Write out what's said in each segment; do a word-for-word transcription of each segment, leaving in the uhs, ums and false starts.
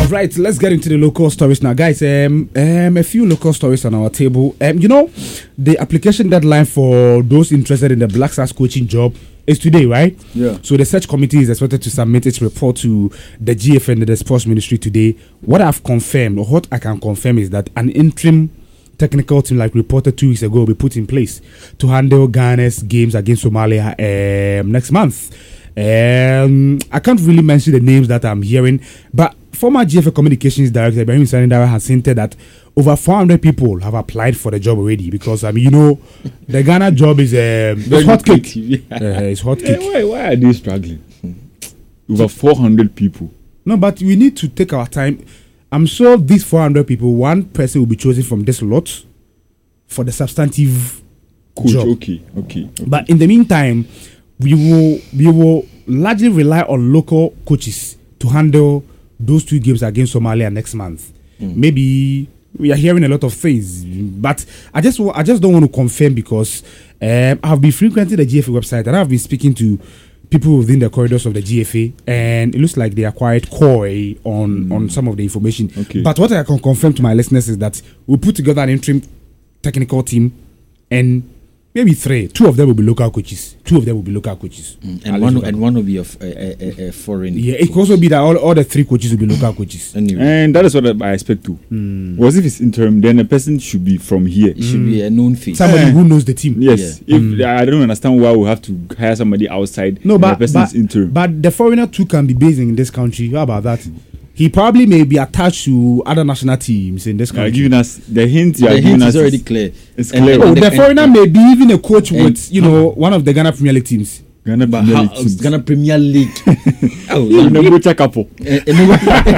All right, let's get into the local stories now, guys. Um, um, a few local stories on our table. Um, you know, the application deadline for those interested in the Black Stars coaching job is today, right? Yeah. So the search committee is expected to submit its report to the G F N and the Sports Ministry today. What I've confirmed, or what I can confirm, is that an interim technical team, like reported two weeks ago, will be put in place to handle Ghana's games against Somalia um, next month. Um, I can't really mention the names that I'm hearing, but former G F A Communications Director Ibrahim Sanindara has hinted that over four hundred people have applied for the job already, because I mean, you know, the Ghana job is um, it's hot cake. Yeah. Uh, it's hot cake. Hey, why, why are they struggling? Over four hundred people. No, but we need to take our time. I'm sure these four hundred people, one person will be chosen from this lot for the substantive Coach, job. Okay, okay, okay. But in the meantime, we will we will largely rely on local coaches to handle those two games against Somalia next month. Mm. Maybe we are hearing a lot of things, but I just I just don't want to confirm, because um, I've been frequenting the G F A website and I've been speaking to people within the corridors of the G F A, and it looks like they are quite coy on, mm. on some of the information. Okay. But what I can confirm to my listeners is that we'll put together an interim technical team, and maybe three. Two of them will be local coaches. Two of them will be local coaches. Mm. And one and one will be of a, a, a foreign. Yeah, it could also be that all, all the three coaches will be local coaches. Anyway. And that is what I expect too. Mm. Was if it's interim, then a person should be from here. It should mm. be a known face. Somebody yeah. who knows the team. Yes. Yeah. If Mm. I don't understand why we have to hire somebody outside. No, but the person but, is interim. but the foreigner too can be based in this country. How about that? He probably may be attached to other national teams in this You are country. giving us the hint. You the are giving hint us is already clear. It's And- clear. and- Oh, the and- foreigner and- may be even a coach and- with, you know, one of the Ghana Premier League teams. Ghana But Premier how, League teams. Ghana Premier League. oh, You know, go check couple. Eh, eh, no,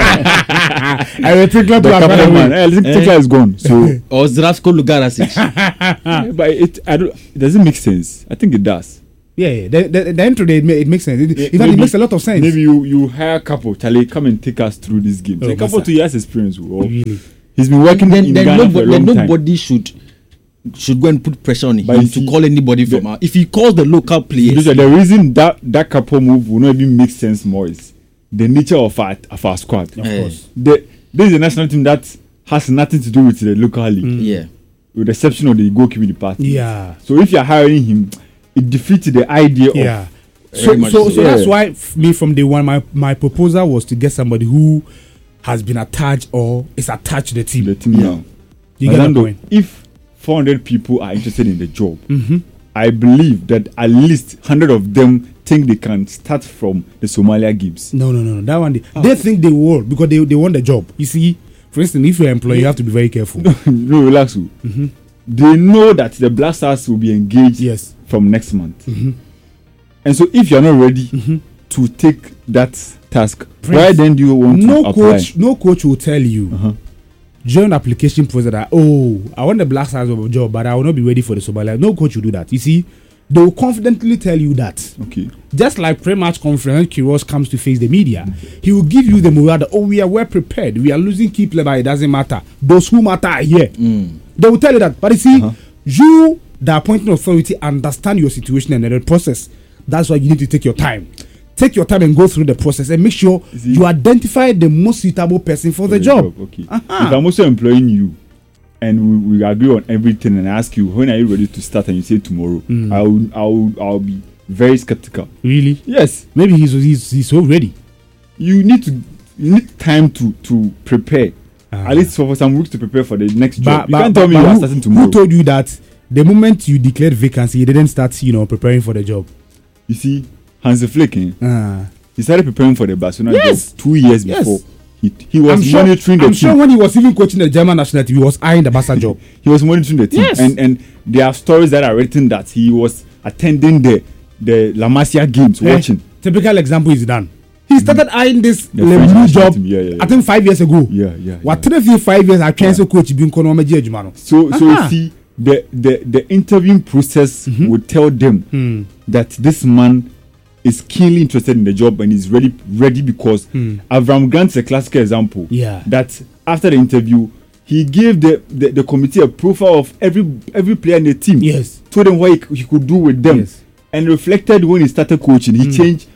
I will take The couple man. Eh, listen, Eh. Tekla is gone. So, or Zdravko Lugarasic. yeah, but it, I don't. It doesn't make sense. I think it does. Yeah, yeah. The, the, the intro, it, it makes sense. It, Yeah, in fact, it maybe- makes a lot of sense. Maybe you you hire a couple. Charlie, come and take us through this game. Oh, So a couple Massa. two years experience. Or Really. he's been working then in then, Ghana for a nobody, long then time. nobody should should go and put pressure on him But you to see, call anybody the- from out. If he calls the local players, Because the reason that that couple move will not even make sense more is the nature of our of our squad. Of Eh. course. The, this is a national team that has nothing to do with the local league, Mm. yeah. with the exception of the goalkeeping department. Yeah. So if you are hiring him, it defeats the idea Yeah. of. So, Very much so, so. so that's Yeah. why f- me from day one, my, my proposal was to get somebody who has been attached or is attached to the team. the team Yeah. now. You get the Orlando, point? if four hundred people are interested in the job, Mm-hmm. I believe that at least one hundred of them think they can start from the Somalia games. No, no, no, no. That one, they, Oh. they think they will because they, they want the job. You see, for instance, if you're an employee, you have to be very careful. no, relax. oh. Mhm. They know that the Black Stars will be engaged Yes. from next month. Mhm. And so if you're not ready Mhm. to take that task, Prince, why then do you want No to apply? coach, no coach will tell you Uh-huh. during the application process that, oh, I want the Black Stars of a job, but I will not be ready for the Somalia. No coach will do that. You see, they will confidently tell you that. Okay. Just like pre-match conference, Kiros comes to face the media, he will give you the morale that, oh, we are well prepared. We are losing key players, but it doesn't matter. Those who matter are here. Mm. They will tell you that. But you see, Uh-huh. you, the appointing authority, understand your situation and the process. That's why you need to take your time. Take your time and go through the process and make sure See- you identify the most suitable person for, the, job. Okay. Uh-huh. If I'm also employing you and we, we agree on everything and I ask you when are you ready to start and you say tomorrow, Mm. I'll I'll I'll be very skeptical. Really? Yes. Maybe he's he's, he's so ready. You need to you need time to to prepare. Ah. At least for some weeks to prepare for the next job. But, You but, can't but, tell me but you are who, starting who tomorrow. told you that the moment you declared vacancy, you didn't start, you know, preparing for the job? You see, Hansi Flick, eh, Ah. he started preparing for the Barcelona Yes. job two years Yes. before. He, he was I'm sure, monitoring the I'm team. sure when he was even coaching the German national team, he was eyeing the Barca job. He was monitoring the team. Yes. And and there are stories that are written that he was attending the the La Masia games, Eh, watching. Typical example is done. He started eyeing this The French Lemieux national job, team, yeah, yeah, yeah. I think five years ago. Yeah, yeah. What yeah. three five years I can't Yeah. say coach being Konomaji Ejumano. So so Aha. you see the the the interviewing process Mhm. would tell them Hmm. that this man is keenly interested in the job and is ready ready because Hmm. Avram Grant is a classical example. Yeah. That after the interview, he gave the, the, the committee a profile of every every player in the team. Yes. Told them what he, he could do with them. Yes. And reflected when he started coaching. He Mm. changed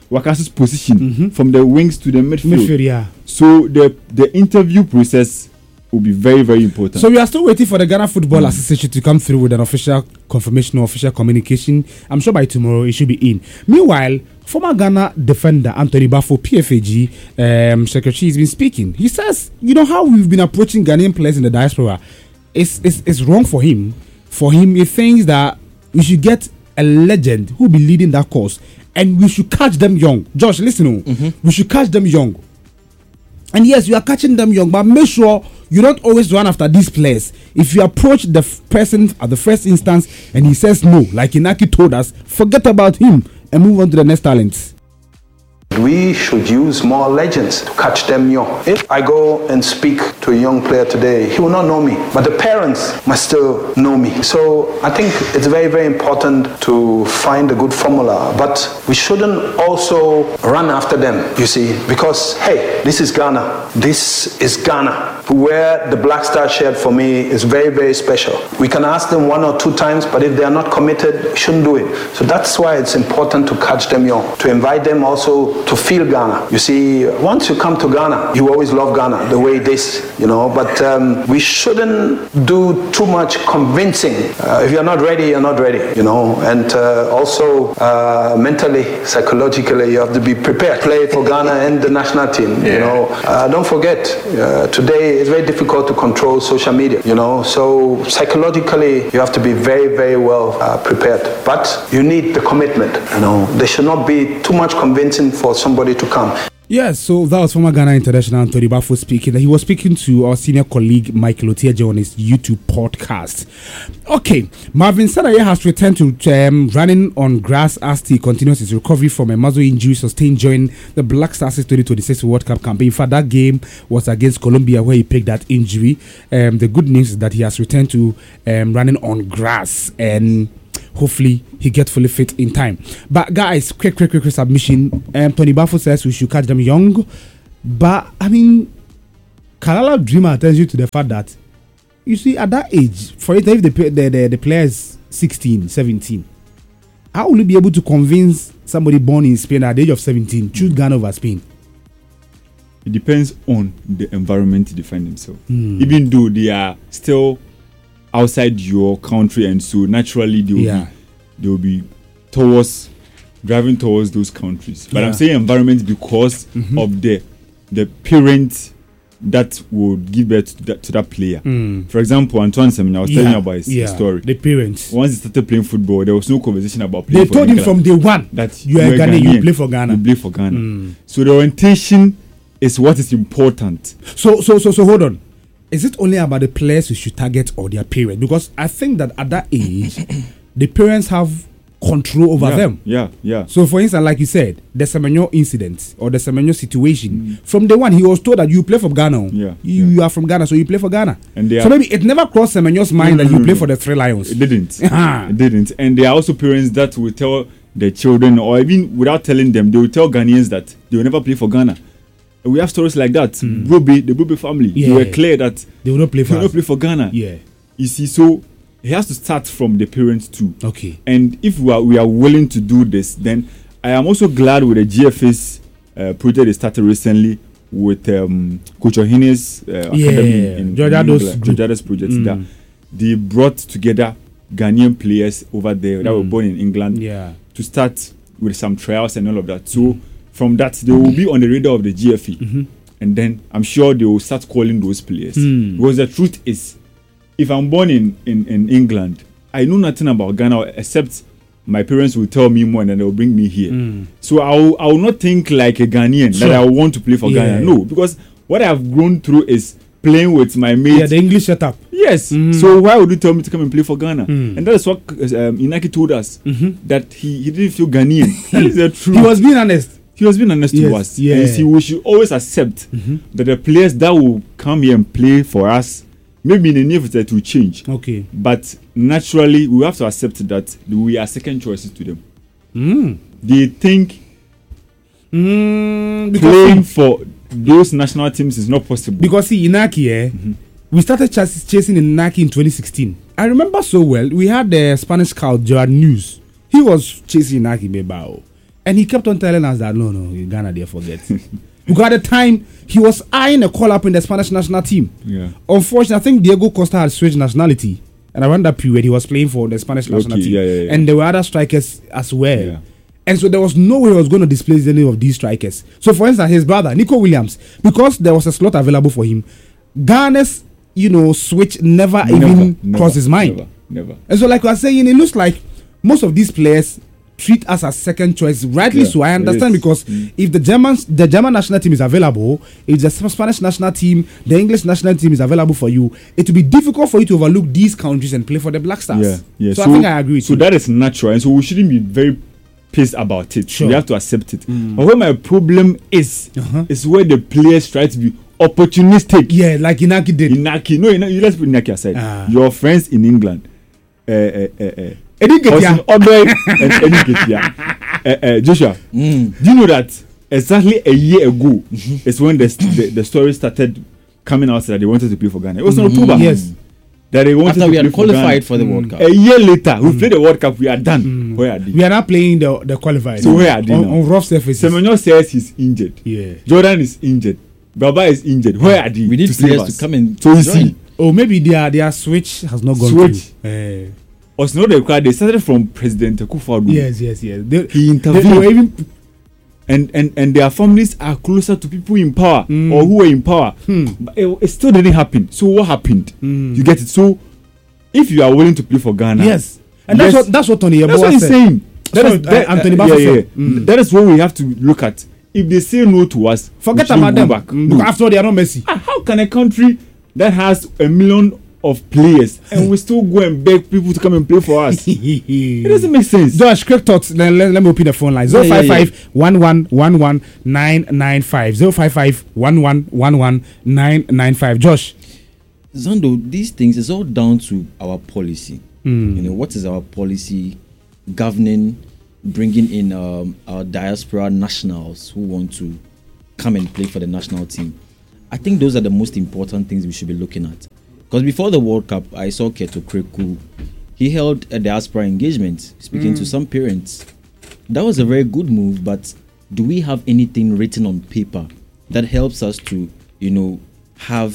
Wakasu's position Mm-hmm. from the wings to the midfield. Midfield, yeah. So the the interview process will be very, very important. So we are still waiting for the Ghana Football mm. Association to come through with an official confirmation or official communication. I'm sure by tomorrow it should be in. Meanwhile, former Ghana defender Anthony Bafo, P F A G um, secretary, has been speaking. He says, you know how we've been approaching Ghanaian players in the diaspora? It's, it's, it's wrong for him. For him, he thinks that we should get a legend who will be leading that course. And we should catch them young. Josh, listen, mm-hmm. we should catch them young. And yes, you are catching them young, but make sure you don't always run after these players. If you approach the f- person at the first instance and he says no, like Inaki told us, forget about him and move on to the next talent. We should use more legends to catch them young. If I go and speak to a young player today, he will not know me, but the parents must still know me. So I think it's very, very important to find a good formula, but we shouldn't also run after them, you see, because, hey, this is Ghana. This is Ghana. To wear the Black Star shirt for me is very, very special. We can ask them one or two times, but if they are not committed, we shouldn't do it. So that's why it's important to catch them young, to invite them also to feel Ghana. You see, once you come to Ghana, you always love Ghana the way it is, you know, but um, we shouldn't do too much convincing. Uh, if you're not ready, you're not ready, you know, and uh, also uh, mentally, psychologically, you have to be prepared. Play for Ghana and the national team, yeah. you know. Uh, don't forget, uh, today it's very difficult to control social media, you know, so psychologically, you have to be very, very well uh, prepared. But you need the commitment, you know. There should not be too much convincing for somebody to come. Yes, so that was former Ghana international Anthony Bafo speaking. He was speaking to our senior colleague Michael Otieje on his YouTube podcast. Okay, Marvin Sadaye has returned to um, running on grass as he continues his recovery from a muscle injury sustained during the Black Stars twenty twenty-six World Cup campaign. In fact, that game was against Colombia where he picked that injury. Um, the good news is that he has returned to um, running on grass, and hopefully he gets fully fit in time. But guys, quick, quick, quick, quick submission. Um, Tony Bafo says we should catch them young. But I mean, Kalala Dreamer tells you to the fact that, you see, at that age, for it, if the the, the, the player is sixteen, seventeen, how will you be able to convince somebody born in Spain at the age of seventeen choose Ghana over Spain? It depends on the environment they find themselves. Mm. Even though they are still outside your country, and so naturally they will Yeah. be they will be towards driving towards those countries. But Yeah. I'm saying environment because Mhm. of the the parent that would give birth to that, to that player. Mm. For example, Antoine Semenyo, I was telling you about his, yeah. his story. The parents. Once he started playing football, there was no conversation about They playing for told him England. from day one that you are you're Ghana, you Ghanaian. play for Ghana. You play for Ghana. Mm. So the orientation is what is important. So, so, so, so, hold on. Is it only about the players we should target or their parents? Because I think that at that age, the parents have control over yeah, them. Yeah, yeah. So, for instance, like you said, the Semenyo incident or the Semenyo situation, mm. from day one, he was told that you play for Ghana. Yeah, you, yeah. you are from Ghana, so you play for Ghana. And they so are, maybe it never crossed Semenyo's mind no, that no, you no, play no. for the Three Lions. It didn't. Uh-huh. It didn't. And there are also parents that will tell their children, or even without telling them, they will tell Ghanaians that they will never play for Ghana. And we have stories like that. Mm. Brobe, the Brobe family, Yeah. they were clear that they will not play they for will us. not play for Ghana. Yeah. You see, so it has to start from the parents too. Okay. And if we are we are willing to do this, then I am also glad with the G F A's uh, project they started recently with um, Coach Ohine's uh, Yeah. academy in Georgiados group. Georgiados project Mm. that they brought together Ghanaian players over there that Mm. were born in England Yeah. to start with some trials and all of that. So from that, they will be on the radar of the G F A. Mm-hmm. And then I'm sure they will start calling those players. Mm. Because the truth is, if I'm born in, in, in England, I know nothing about Ghana except my parents will tell me more and then they will bring me here. Mm. So I will, I will not think like a Ghanaian Sure. that I want to play for Yeah. Ghana. No, because what I have grown through is playing with my mates. Yeah, the English setup. Yes. Mm. So why would you tell me to come and play for Ghana? Mm. And that is what um, Inaki told us, Mm-hmm. that he, he didn't feel Ghanaian. That is the truth. He was being honest. He was being honest Yes, to us. yeah. And you see, we should always accept Mm-hmm. that the players that will come here and play for us, maybe in the near future it will change. Okay. But naturally, we have to accept that we are second choices to them. Mm. They think Mm, playing because, for those national teams is not possible. because see, Inaki, eh, Mhm. we started chas- chasing Inaki in twenty sixteen. I remember so well. We had the Spanish scout Gerard News. He was chasing Inaki Bebao. And he kept on telling us that, no, no, Ghana, they forget. Because at the time, he was eyeing a call-up in the Spanish national team. Yeah. Unfortunately, I think Diego Costa had switched nationality. And around that period, he was playing for the Spanish Okay, national team. yeah, yeah, yeah. And there were other strikers as well. Yeah. And so there was no way he was going to displace any of these strikers. So, for instance, his brother, Nico Williams, because there was a slot available for him, Ghana's, you know, switch never, Never, even never, crossed his mind. Never, never. And so, like I was saying, it looks like most of these players treat us as second choice. Rightly Yeah, so, I understand, it is. because Mm. if the German the German national team is available, if the Spanish national team, the English national team is available for you, it will be difficult for you to overlook these countries and play for the Black Stars. Yeah, yeah. So, I think I agree with so you. that is natural, and so we shouldn't be very pissed about it. Sure. We have to accept it. But where my problem is, Uh-huh. is where the players try to be opportunistic. Yeah, like Inaki did. Inaki, no, Inaki, let's put Inaki aside. Ah. Your friends in England, uh, uh, uh, uh, Eddie Nketiah. Austin Odoi and Eddie Nketiah. Uh, uh, Joshua, Mm. do you know that exactly a year ago is when the, the the story started coming out that they wanted to play for Ghana? It was in October. Yes. That they wanted After to we play had for Ghana. qualified for the World Cup. A year later, we played the World Cup. We are done. Where are they? We are not playing the the qualifiers. So where are they on, now? on rough surfaces. Semenyo says he's injured. Yeah. Jordan is injured. Baba is injured. Where are they? We need to save players us? to come and So you join. see, Oh, maybe their their switch has not gone Switch. through. Eh. was not the crowd. They started from President Akufo-Addo. Yes, yes, yes. They, He they, intervened. they were even and and and their families are closer to people in power Mm. or who were in power. Hmm. But it, it still didn't happen. So what happened? Mm. You get it. So if you are willing to play for Ghana, yes, and that's yes, what that's what Tony that's Yeboah what he's said. saying. That Sorry, is that, uh, Anthony uh, Bassey yeah, yeah, said. yeah. Mm. That is what we have to look at. If they say no to us, Forget we shouldn't about them. go back. Mm, No. because after all, they are not Messi. Ah, how can a country that has a million of players and we still go and beg people to come and play for us? It doesn't make sense. Josh, quick thoughts. Let, let, let me open the phone line. Yeah, zero five yeah, five one one one one nine nine five zero five five one one one one nine nine five. Josh. Zando, these things is all down to our policy. Mm. You know, what is our policy governing, bringing in um, our diaspora nationals who want to come and play for the national team? I think those are the most important things we should be looking at. Because before the World Cup, I saw Keto Kreku. He held a diaspora engagement, speaking Mm. to some parents. That was a very good move, but do we have anything written on paper that helps us to, you know, have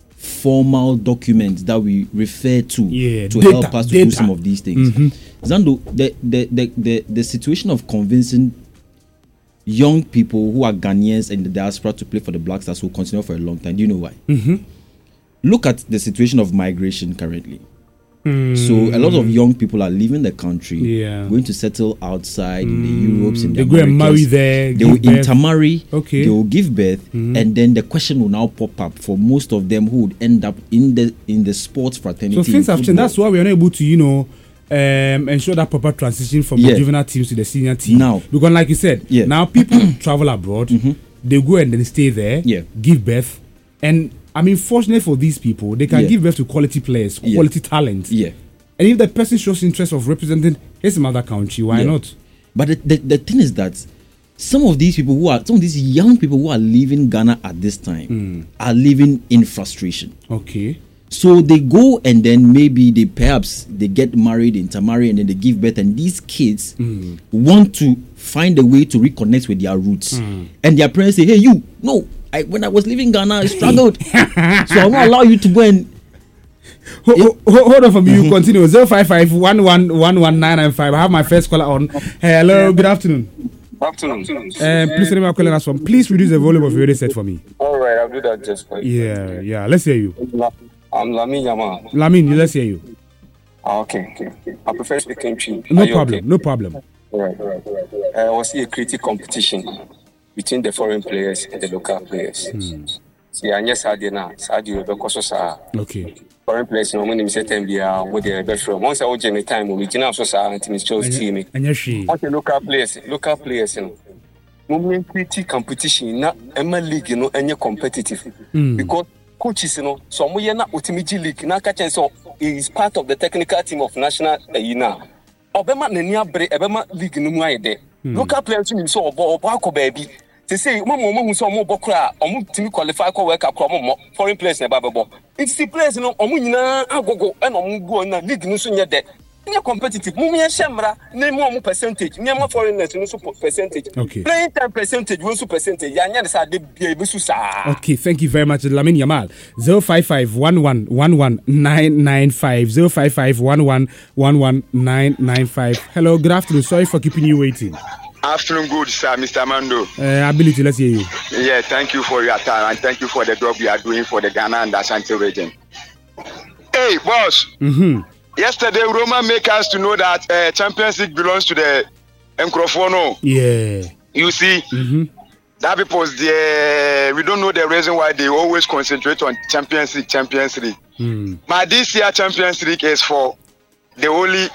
formal documents that we refer to Yeah, to data, help us to data. do some of these things? Mhm. Zando, the, the, the, the, the situation of convincing young people who are Ghanaians in the diaspora to play for the Black Stars will continue for a long time. Do you know why? Mm-hmm. Look at the situation of migration currently. Mm. So a lot of young people are leaving the country, Yeah. going to settle outside in the Europes, in the They go and marry Americas. there. They will give birth. intermarry, Okay. they will give birth, Mhm. and then the question will now pop up for most of them who would end up in the in the sports fraternity. So things in have changed. football. That's why we are not able to, you know, um, ensure that proper transition from Yeah. the juvenile teams to the senior team. Now. Because like you said, Yeah. now people travel abroad, Mhm. they go and then stay there, Yeah. give birth, and I mean, fortunately for these people, they can Yeah. give birth to quality players, Yeah. quality talent. Yeah. And if the person shows interest of representing his mother country, why Yeah. not? But the, the, the thing is that some of these people who are some of these young people who are leaving Ghana at this time Mm. are living in frustration. Okay. So they go and then maybe they perhaps they get married, intermarry, and then they give birth, and these kids Mm. want to find a way to reconnect with their roots. Mm. And their parents say, "Hey, you, no, I, when I was leaving Ghana, I struggled, so I won't allow you to go and." Ho- ho- ho- hold on for me. You continue. Zero five five one one one one nine nine five. I have my first caller on. Hello. Good afternoon. Afternoon. Um, please tell me calling us from. Please reduce the volume of your radio set for me. All right, I'll do that just for you. Yeah, yeah. Let's hear you. I'm Lamin Yama. Lamin, let's hear you. Ah, okay, okay. I prefer speaking Twi. No Are you problem. okay? No problem. All right, all right, all right. Uh, I was see a creative competition between the foreign players and the local players. Hmm. See, I just had na Saudi because of sa Okay. foreign players. No money. Me say time biya. Mo dey be from. Once I watch any time, we begin so sa until me chose team me. And yes, she. What the local players? Local players, you know. Moment creative competition na Emma League, you know, any competitive Mm. because coaches, you know, so we are not Utimiji League. Now, catching so he is part of the technical team of national. You know, Obama Nenia Bre, Obama League no more there. Local players in so or Bako baby. They say, Mamma who saw more Bokra, or move to qualify for work up foreign players in Bababo. It's the players, you know, Omuna, Agogo, and Omugo, and League no sooner there. You're competitive. Mumia Shamra, name more percentage. Name more foreigners, no percentage. Okay. Playing time percentage, one percentage. Yanya is a de Okay, thank you very much, Lamin Yamal. zero five five one one one one nine nine five zero five five one one one one nine nine five. Hello, good afternoon. Sorry for keeping you waiting. Afternoon, good, sir, Mister Mando. Uh, ability, let's hear you. Yeah, thank you for your time and thank you for the job you are doing for the Ghana and Ashanti region. Hey, boss. Mm-hmm. Yesterday, Roma make us to know that uh, Champions League belongs to the Nkrofono. Yeah. You see, mm-hmm. that because the, we don't know the reason why they always concentrate on Champions League, Champions League. Mm. But this year, Champions League is for the only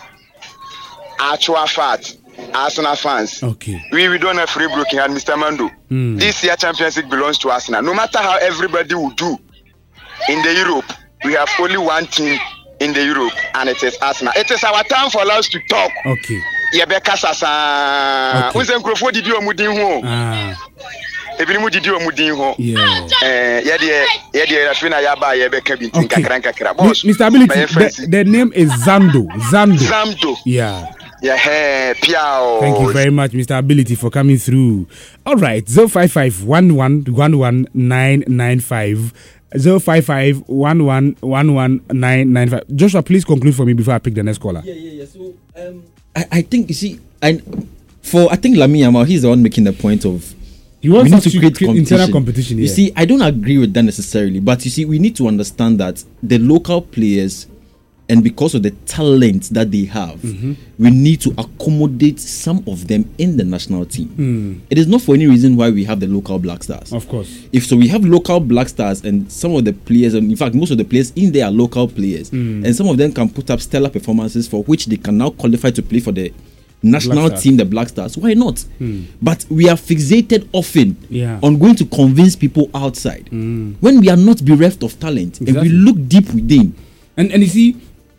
actual fact. Arsenal fans. Okay. We, we don't have free broking and Mister Mando. Mm. This year Champions League belongs to Arsenal. No matter how everybody will do in the Europe, we have only one team in the Europe and it is Arsenal. It is our time for us to talk. Okay. Yebeka sasa. Okay. Unse nkrofo didi omudin ho. Ah. Ebinim didi omudin ho. Yeah. Eh yede yede rafina yaba yebeka bi tin kakra kakra. Boss. Mister Ability, the, the name is Zando. Zando. Zando. Yeah. Yeah, hey, Piao. Thank you very much, Mister Ability, for coming through. All right, zero five five one one one one nine nine five zero five five one one one one nine nine five. Joshua, please conclude for me before I pick the next caller. Yeah, yeah, yeah. So, um, I, I think you see, I for I think Lamin Yamal, he's the one making the point of he wants we need us to create competition. internal competition. You yeah. see, I don't agree with that necessarily, but you see, we need to understand that the local players. And because of the talent that they have, mm-hmm. we need to accommodate some of them in the national team. Mm. It is not for any reason why we have the local Black Stars. Of course. If so, we have local Black Stars, and some of the players, and in fact, most of the players in there are local players, mm. and some of them can put up stellar performances for which they can now qualify to play for the national team, the Black Stars. Why not? Mm. But we are fixated often yeah. on going to convince people outside mm. when we are not bereft of talent, exactly. and we look deep within. And and you see.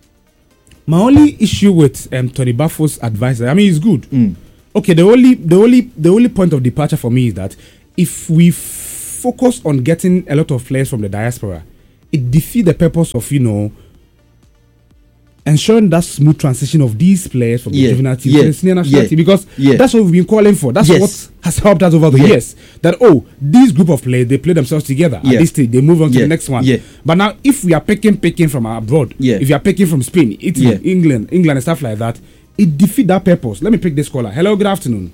My only issue with um, Tony Bafo's advice, I mean, it's good. Mm. Okay, the only, the only, the only point of departure for me is that if we f- focus on getting a lot of players from the diaspora, it defeats the purpose of you know ensuring that smooth transition of these players from yeah. the juvenile team yeah. to the senior national yeah. team, because yeah. that's what we've been calling for. That's yes. what has helped us over the yeah. years. That oh, this group of players, they play themselves together. Yeah. At this stage, they move on to yeah. the next one. Yeah. But now, if we are picking picking from abroad, yeah. if you are picking from Spain, Italy, yeah. England, England, and stuff like that, it defeats that purpose. Let me pick this caller. Hello, good afternoon.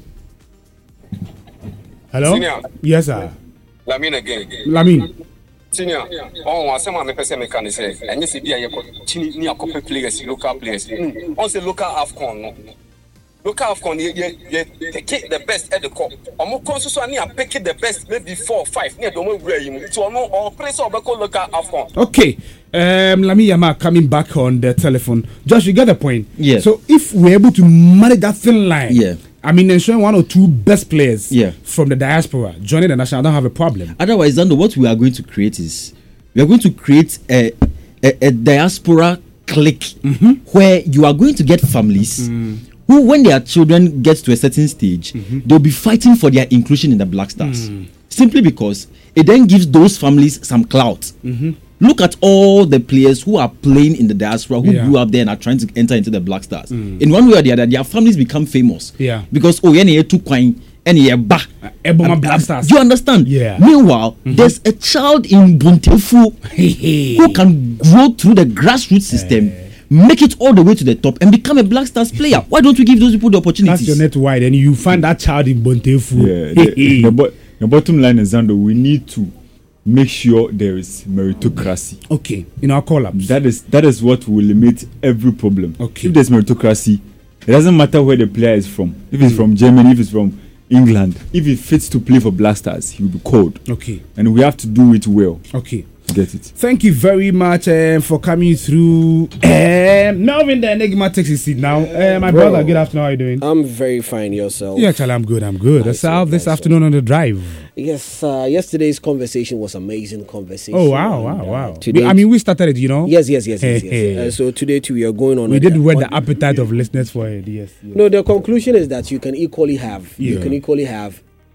Hello. Senior. Yes, sir. Lamin again. Lamin. Senior, oh, I say my person mechanic say, and you see, be a chini near copy players, local players. On say local AFCON, local AFCON, you take the best at the cup. Or more conscious near pick the best, maybe four or five near the way. So no, or place of local AFCON. Okay, um, Lamin Yamal coming back on the telephone. Josh, you get the point. Yeah. So if we're able to manage that thin line, yeah. I mean, ensuring one or two best players yeah. from the diaspora joining the national, I don't have a problem. Otherwise, Zando, what we are going to create is we are going to create a, a, a diaspora clique mm-hmm. where you are going to get families mm. who, when their children get to a certain stage, mm-hmm. they'll be fighting for their inclusion in the Black Stars. Mm. Simply because it then gives those families some clout. Mm-hmm. Look at all the players who are playing in the diaspora, who yeah. grew up there and are trying to enter into the Black Stars. Mm. In one way or the other, their families become famous. Yeah. Because, oh, yeah, two coin, any ba. Eboma Black Stars. Do you understand? Yeah. Meanwhile, mm-hmm. there's a child in Bontefu who can grow through the grassroots system, hey. make it all the way to the top, and become a Black Stars player. Why don't we give those people the opportunities? Cast your net wide, and you find that child in Bontefu. Yeah. the, the, bo- the bottom line is, Zando, we need to make sure there is meritocracy. Okay, in our call-ups. That is that is what will limit every problem. Okay. If there's meritocracy, it doesn't matter where the player is from. If it's mm. from Germany, if it's from England, if he fits to play for Black Stars, he will be called. Okay. And we have to do it well. Okay. Get it. Thank you very much uh, for coming through. Uh, Melvin the Enigma takes his seat now. Uh, my Bro, brother, good afternoon. How are you doing? I'm very fine. Yourself? Yeah, actually, I'm good. I'm good. That's out this afternoon on the drive. Yes, uh, yesterday's conversation was amazing conversation. Oh, wow, wow, wow. Today, we, I mean, we started it, you know? Yes, yes, yes, yes. yes. Uh, so today, too, we are going on. We did the, whet the appetite of listeners for it, yes, yes. No, the conclusion is that you can equally have, yeah. you can equally have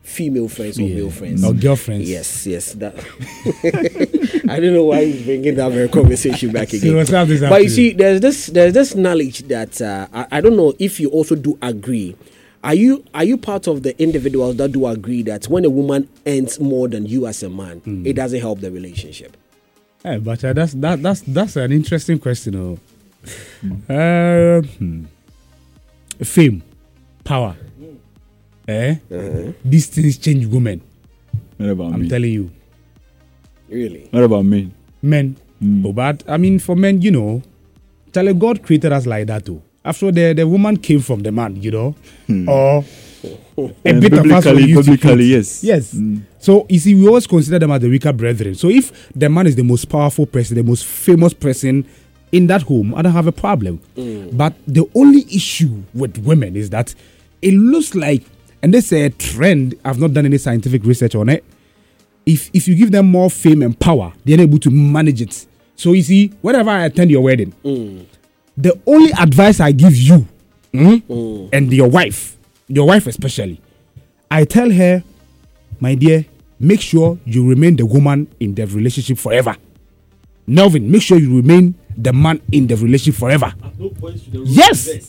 female friends or Yeah. male friends. Or girlfriends. Yes, yes. That I don't know why he's bringing that very conversation back So again. what's up this But you afternoon? see, there's this there's this knowledge that uh, I, I don't know if you also do agree. Are you are you part of the individuals that do agree that when a woman earns more than you as a man, Hmm. it doesn't help the relationship? Hey, but uh, that's that that's that's an interesting question. Oh. Uh, hmm. Fame, power, eh? These things change women. What about I'm me? telling you, Really? What about men? men. Oh, but I mean, for men, you know, tell God created us like that too. After the the woman came from the man, you know, or a And bit of us were biblically- used to biblically, it. yes. Yes. Mm. So you see, we always consider them as the weaker brethren. So if the man is the most powerful person, the most famous person in that home, I don't have a problem. But the only issue with women is that it looks like, and this is a trend, I've not done any scientific research on it. If if you give them more fame and power, they're able to manage it. So you see, whenever I attend your wedding, the only advice I give you mm, and your wife, your wife especially, I tell her, my dear, make sure you remain the woman in the relationship forever. Melvin, make sure you remain the man in the relationship forever. Yes.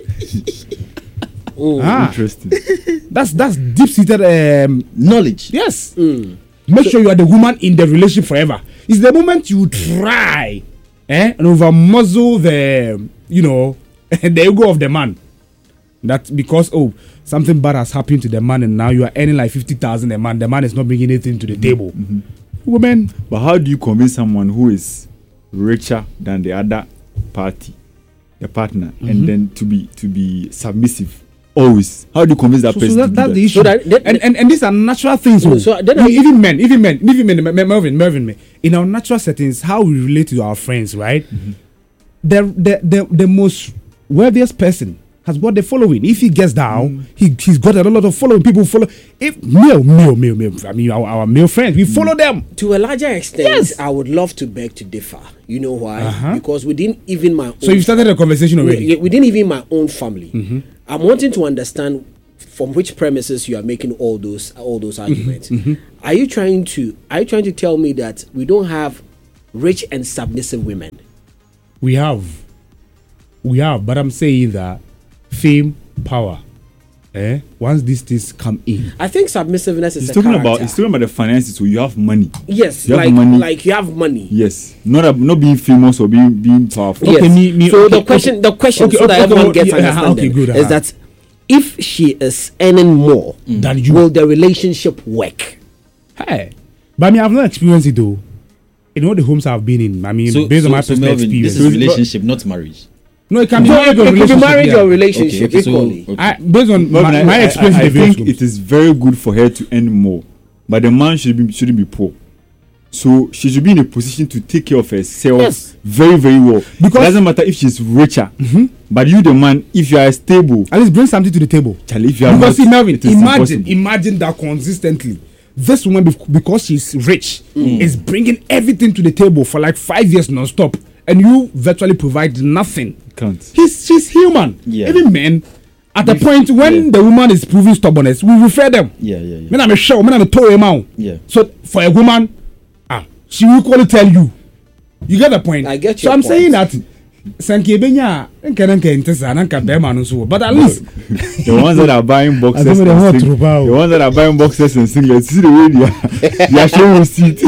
Ah, Interesting. that's that's deep seated. Um, Knowledge. yes. Make sure you are the woman in the relationship forever. It's the moment you try, eh, and over muzzle the, you know, the ego of the man. That because oh something bad has happened to the man and now you are earning like fifty thousand a man. The man is not bringing anything to the table. Women, But how do you convince someone who is richer than the other party, the partner, and then to be to be submissive always? How do you convince that so, so person? that, to do that's that? the issue. So that- that- and, and and these are natural things. Oh. So then E- I- even men, even men, even men, Me- Me- Melvin, Melvin, me. In our natural settings, how we relate to our friends, right? The, the the the most wealthiest person has got the following. If he gets down, he he's got a lot of following. People follow. If male, male, male, male. I mean, our, our male friends, we follow them. To a larger extent, Yes. I would love to beg to differ. You know why? Uh-huh. Because within even my own So you started a conversation already. wi- within even my own family, I'm wanting to understand from which premises you are making all those all those arguments. Are you trying to are you trying to tell me that we don't have rich and submissive women? We have, we have, but I'm saying that fame, power, eh? Once these things come in, I think submissiveness is He's a talking character. about he's talking about the finances. So you have money. yes, you have like money. like you have money. Yes, not a, not being famous or being being powerful. Yes. Okay, me- me- so okay, the question, okay. the question, Okay, so that okay, everyone okay, gets yeah, understanding, okay, good, is uh-huh. that if she is earning more, Than you. will the relationship work? hey, but I mean, I've not experienced it though. In all the homes I've been in, I mean, So, based so, on my so personal Melvin, experience, this is relationship, not marriage. no, it can be So marriage it or could be relationship. marriage yeah. or relationship Okay, okay, so- equally. okay. I, based on Melvin, my, I- my I- experience, I, I in the various think homes. it is very good for her to earn more, but the man should be shouldn't be poor. So she should be in a position to take care of herself Yes. very, very well. Because- it doesn't matter if she's richer, but you, the man, if you are stable, At least bring something to the table. Charlie, if you are Because not, see, Melvin, it is imagine, impossible. imagine that consistently. This woman, bec- because she's rich, is bringing everything to the table for like five years non-stop, and you virtually provide nothing. Can't. He's she's human. Yeah. Even men, at the If- point when yeah. the woman is proving stubbornness, we refer them. Yeah, yeah, yeah. When I'm a show, when I'm a toy amount. Yeah. So for a woman, ah, she will equally tell you. You get the point. I get So your I'm point. saying that. Sanke benya nka nka intesa nka bema no so, but at least The ones that are buying boxes, I and think they want sing- to buy. the ones that are buying boxes and singlets, see the way they are, they are showing receipt.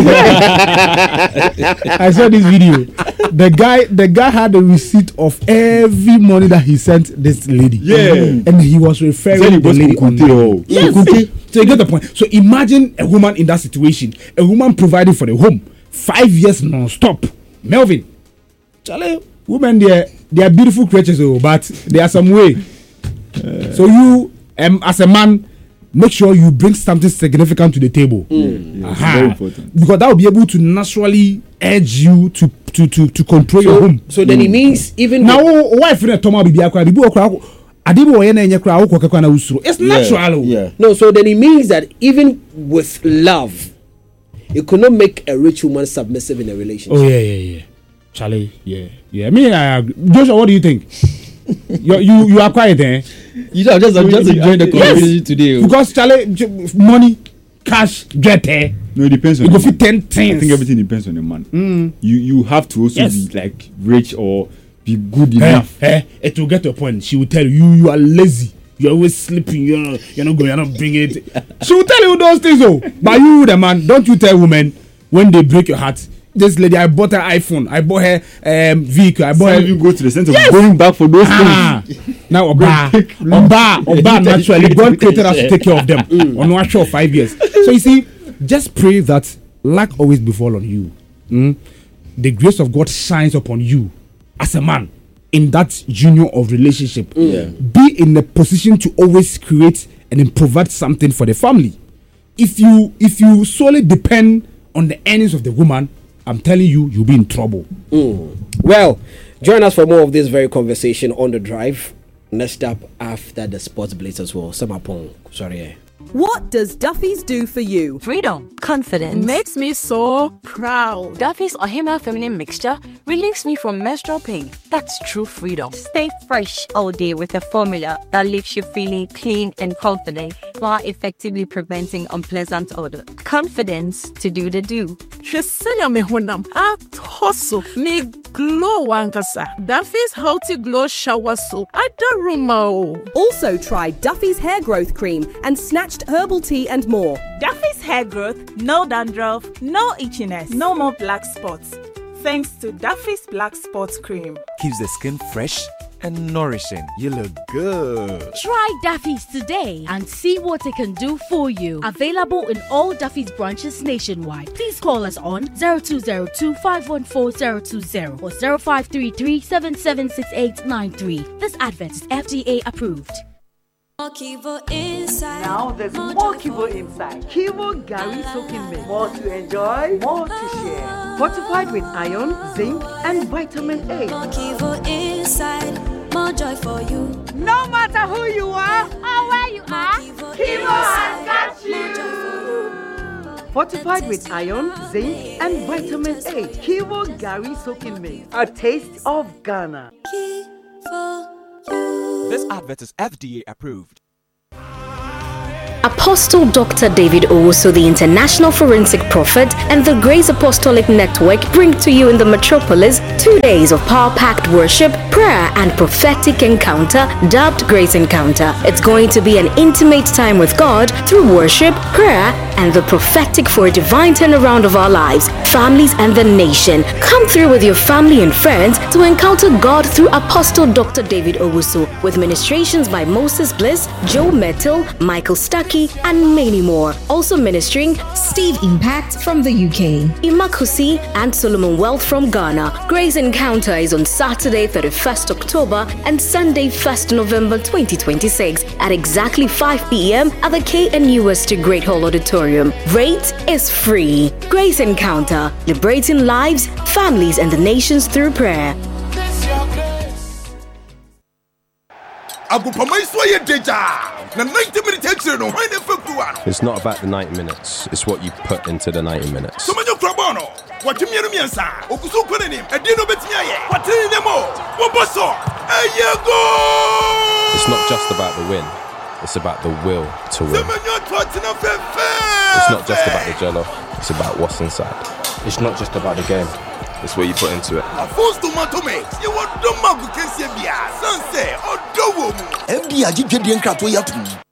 I saw this video. The guy, the guy had a receipt of every money that he sent this lady. Yeah. and he was referring Said he the was lady on Kukunte, the- oh. Yes. Kukunte. So you get the point. So imagine a woman in that situation, a woman providing for the home, five years non-stop. Melvin, Charlie, women they they are beautiful creatures, oh, but they are some way. So you, um, as a man, make sure you bring something significant to the table. Yeah, it's Aha. very important. Because that will be able to naturally urge you to to to to control your So, home. so then it means even Now, with- wife in a toma bibi akwa bibi okra ade bo ye na enye kra wo kokakwa na usuro. It's natural. oh. Yeah. no, so then it means that even with love, it could not make a rich woman submissive in a relationship. Oh yeah, yeah, yeah. Charlie, yeah, yeah. Me, I agree. Joshua, what do you think? you, you you are quiet there. Eh? You know, I'm just I'm just enjoying the conversation yes. today. Because Charlie, money, cash, get there. No, it depends on you the go man. for ten things. I think everything depends on the man. Mm. You you have to also yes. be like rich or be good eh, enough. Eh, it will get to a point. She will tell you you are lazy. You're always sleeping. You're not, you're not going. You're not bringing it. She will tell you those things. Oh, but you, the man, don't you tell women when they break your heart. This lady, I bought her iPhone. I bought her um, vehicle. I bought Some her. of you go to the sense of yes. going back for those ah. things. Now, Oba, Oba, Oba, naturally, God created us to take care of them. Mm. On one show, five years. So you see, just pray that luck always befall on you. Mm? The grace of God shines upon you as a man in that union of relationship. Mm. Yeah. Be in a position to always create and provide something for the family. If you if you solely depend on the earnings of the woman, I'm telling you, you'll be in trouble. Mm. Well, join us for more of this very conversation on The Drive. Next up, after the Sports Blitz as well. Samapong, sorry. What does Duffy's do for you? Freedom. Confidence. Makes me so proud. Duffy's Ohima Feminine Mixture relieves me from menstrual pain. That's true freedom. Stay fresh all day with a formula that leaves you feeling clean and confident while effectively preventing unpleasant odor. Confidence to do the do. Shesenya me honam. Atoso me glow wankasa. Duffy's Healthy Glow Shower Soap. Adaruma. Also try Duffy's Hair Growth Cream and Snatched Herbal Tea and more. Duffy's Hair Growth, no dandruff, no itchiness, no more black spots. Thanks to Duffy's Black Spots Cream. Keeps the skin fresh and nourishing. You look good. Try Duffy's today and see what it can do for you. Available in all Duffy's branches nationwide. Please call us on zero two zero two, five one four, zero two zero or zero five three three, seven seven six eight nine three. This advert is F D A approved. Inside. Now there's more Kivo inside. Kivo Gary soaking milk. More to enjoy, more to share. Fortified with iron, zinc, and vitamin A. More Kivo inside. More joy for you. No matter who you are or where you are, Kivo, Kivo has got you. Fortified with iron, zinc, and vitamin A. Kivo Gary soaking milk. A taste of Ghana. Kivo. This advert is F D A approved. Apostle Doctor David Owusu, the International Forensic Prophet, and the Grace Apostolic Network bring to you in the metropolis two days of power-packed worship, prayer, and prophetic encounter dubbed Grace Encounter. It's going to be an intimate time with God through worship, prayer, and the prophetic for a divine turnaround of our lives, families, and the nation. Come through with your family and friends to encounter God through Apostle Doctor David Owusu with ministrations by Moses Bliss, Joe Mettle, Michael Stuckey, and many more. Also ministering Steve Impact from the U K, Imakusi, and Solomon Wealth from Ghana. Grace Encounter is on Saturday, thirty-first October and Sunday, first November twenty twenty-six at exactly five p.m. at the K N U S T Great Hall Auditorium. Rate is free. Grace Encounter, liberating lives, families, and the nations through prayer. It's not about the ninety minutes, it's what you put into the ninety minutes. It's not just about the win, it's about the will to win. It's not just about the jello, it's about what's inside. It's not just about the game, it's what you put into it. M D